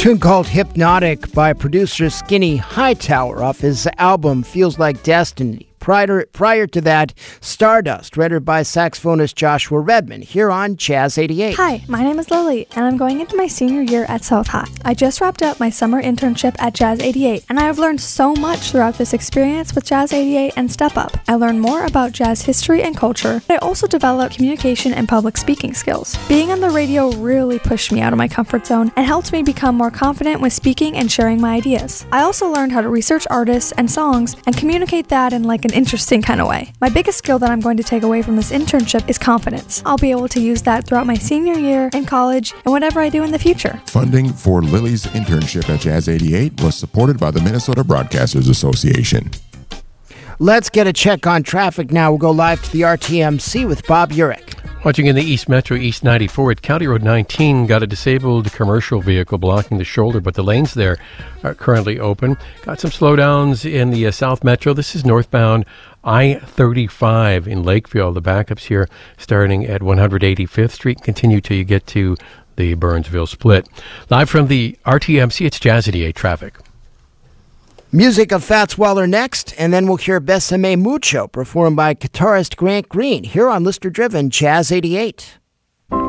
Tune called Hypnotic by producer Skinny Hightower off his album Feels Like Destiny. Prior to that, Stardust, rendered by saxophonist Joshua Redman, here on Jazz 88. Hi, my name is Lily, and I'm going into my senior year at South High. I just wrapped up my summer internship at Jazz 88, and I have learned so much throughout this experience with Jazz 88 and Step Up. I learned more about jazz history and culture, but I also developed communication and public speaking skills. Being on the radio really pushed me out of my comfort zone and helped me become more confident with speaking and sharing my ideas. I also learned how to research artists and songs and communicate that in an interesting kind of way. My biggest skill that I'm going to take away from this internship is confidence. I'll be able to use that throughout my senior year in college and whatever I do in the future. Funding for Lily's internship at Jazz 88 was supported by the Minnesota Broadcasters Association. Let's get a check on traffic now. We'll go live to the RTMC with Bob Urich. Watching in the East Metro, East 94 at County Road 19, got a disabled commercial vehicle blocking the shoulder, but the lanes there are currently open. Got some slowdowns in the South Metro. This is northbound I-35 in Lakeville. The backups here starting at 185th Street, continue till you get to the Burnsville split. Live from the RTMC, it's Jazz 88 traffic. Music of Fats Waller next, and then we'll hear Besame Mucho performed by guitarist Grant Green here on Listener Driven Jazz 88.